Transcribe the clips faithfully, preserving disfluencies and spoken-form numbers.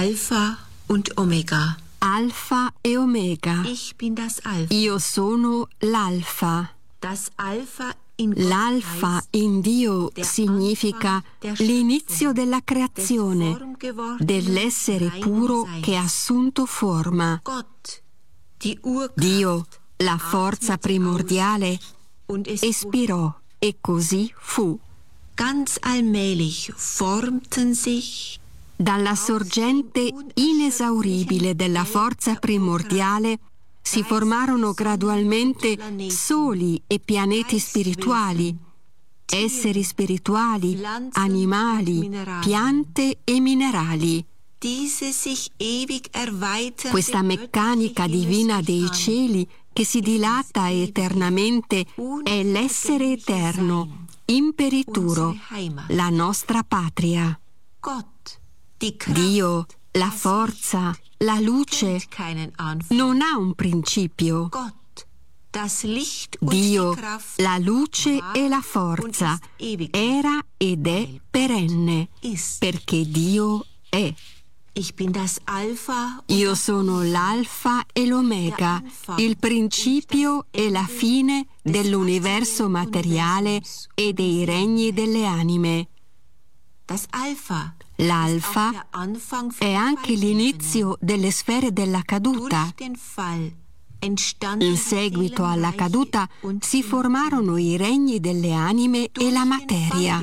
Alpha und Omega. Alfa e Omega. Ich bin das Alpha. Io sono l'Alfa. Das Alpha in L'Alfa in Dio significa l'inizio della creazione, dell'essere puro che ha assunto forma. Dio, la forza primordiale, espirò e così fu. Ganz allmählich formten sich Dalla sorgente inesauribile della forza primordiale si formarono gradualmente soli e pianeti spirituali, esseri spirituali, animali, piante e minerali. Questa meccanica divina dei cieli che si dilata eternamente è l'essere eterno, imperituro, la nostra patria. Dio, la forza, la luce, non ha un principio. Dio, la luce e la forza, era ed è perenne, perché Dio è. Io sono l'Alfa e l'Omega, il principio e la fine dell'universo materiale e dei regni delle anime. L'Alfa è anche l'inizio delle sfere della caduta. In seguito alla caduta si formarono i regni delle anime e la materia.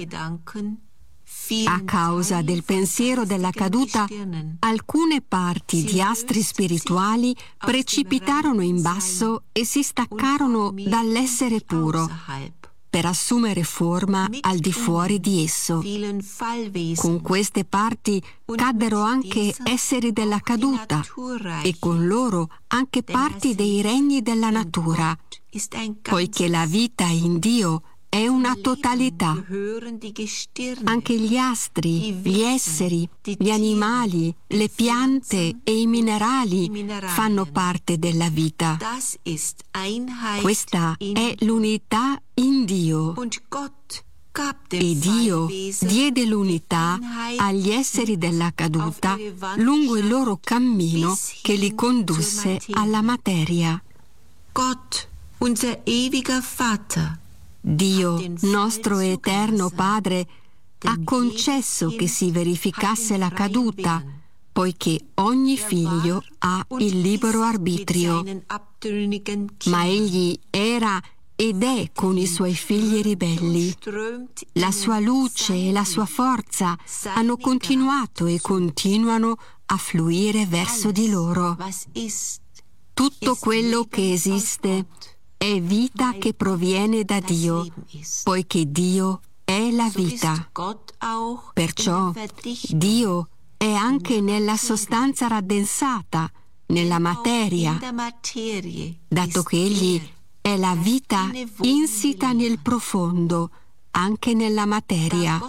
A causa del pensiero della caduta, alcune parti di astri spirituali precipitarono in basso e si staccarono dall'essere puro, per assumere forma al di fuori di esso. Con queste parti caddero anche esseri della caduta e con loro anche parti dei regni della natura, poiché la vita in Dio è una totalità. Anche gli astri, gli esseri, gli animali, le piante e i minerali fanno parte della vita. Questa è l'unità in Dio. E Dio diede l'unità agli esseri della caduta lungo il loro cammino che li condusse alla materia. Gott, unser ewiger Vater, Dio, nostro eterno Padre, ha concesso che si verificasse la caduta, poiché ogni figlio ha il libero arbitrio. Ma egli era ed è con i suoi figli ribelli. La sua luce e la sua forza hanno continuato e continuano a fluire verso di loro. Tutto quello che esiste è vita che proviene da Dio, poiché Dio è la vita. Perciò Dio è anche nella sostanza raddensata, nella materia, dato che Egli è la vita insita nel profondo, anche nella materia.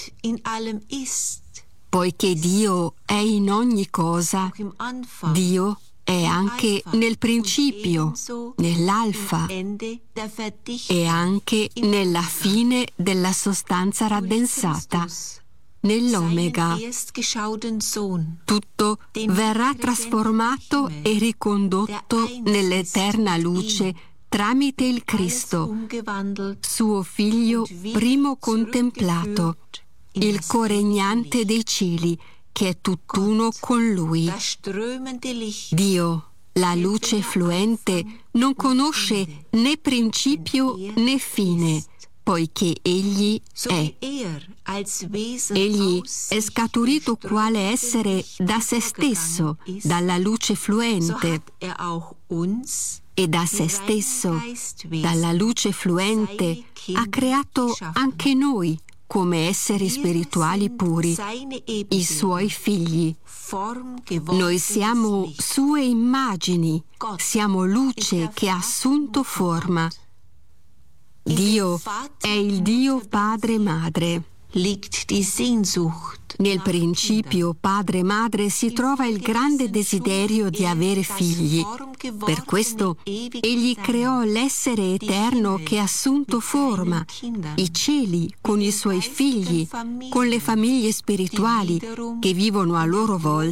Poiché Dio è in ogni cosa, Dio è anche nel principio, nell'alfa e anche nella fine della sostanza raddensata, nell'omega. Tutto verrà trasformato e ricondotto nell'eterna luce tramite il Cristo, suo Figlio primo contemplato, il coregnante dei cieli, che è tutt'uno con Lui. Dio, la luce fluente, non conosce né principio né fine, poiché Egli è. Egli è scaturito quale essere da se stesso, dalla luce fluente, e da se stesso, dalla luce fluente, ha creato anche noi come esseri spirituali puri, i suoi figli. Noi siamo sue immagini, siamo luce che ha assunto forma. Dio è il Dio Padre Madre. Nel principio padre-madre si trova il grande desiderio di avere figli. Per questo egli creò l'essere eterno che ha assunto forma, i cieli con i suoi figli, con le famiglie spirituali che vivono a loro volta